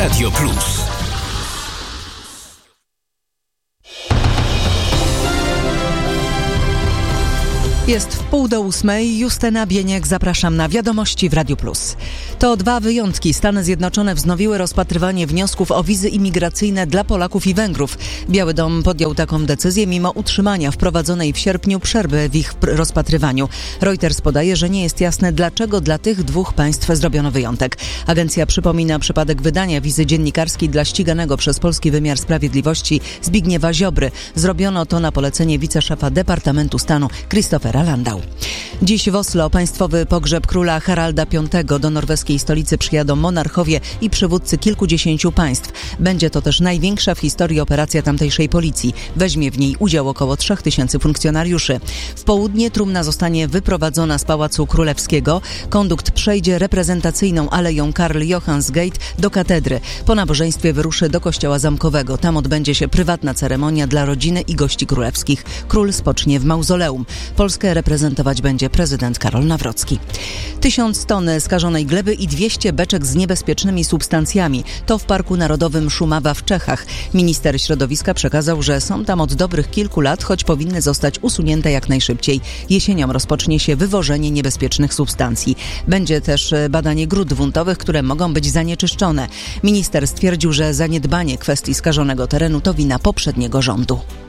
Radio Plus. Jest 7:30. Justyna Bieniek, zapraszam na Wiadomości w Radiu Plus. To 2 wyjątki. Stany Zjednoczone wznowiły rozpatrywanie wniosków o wizy imigracyjne dla Polaków i Węgrów. Biały Dom podjął taką decyzję mimo utrzymania wprowadzonej w sierpniu przerwy w ich rozpatrywaniu. Reuters podaje, że nie jest jasne, dlaczego dla tych 2 państw zrobiono wyjątek. Agencja przypomina przypadek wydania wizy dziennikarskiej dla ściganego przez polski wymiar sprawiedliwości Zbigniewa Ziobry. Zrobiono to na polecenie wiceszefa Departamentu Stanu Christophera Landau. Dziś w Oslo państwowy pogrzeb króla Haralda V. Do norweskiej stolicy przyjadą monarchowie i przywódcy kilkudziesięciu państw. Będzie to też największa w historii operacja tamtejszej policji. Weźmie w niej udział około 3000 funkcjonariuszy. W południe trumna zostanie wyprowadzona z Pałacu Królewskiego. Kondukt przejdzie reprezentacyjną aleją Karl Johans Gate do katedry. Po nabożeństwie wyruszy do kościoła zamkowego. Tam odbędzie się prywatna ceremonia dla rodziny i gości królewskich. Król spocznie w mauzoleum. Polskę reprezentować będzie prezydent Karol Nawrocki. 1000 ton skażonej gleby i 200 beczek z niebezpiecznymi substancjami. To w Parku Narodowym Szumawa w Czechach. Minister środowiska przekazał, że są tam od dobrych kilku lat, choć powinny zostać usunięte jak najszybciej. Jesienią rozpocznie się wywożenie niebezpiecznych substancji. Będzie też badanie grunt gruntowych, które mogą być zanieczyszczone. Minister stwierdził, że zaniedbanie kwestii skażonego terenu to wina poprzedniego rządu.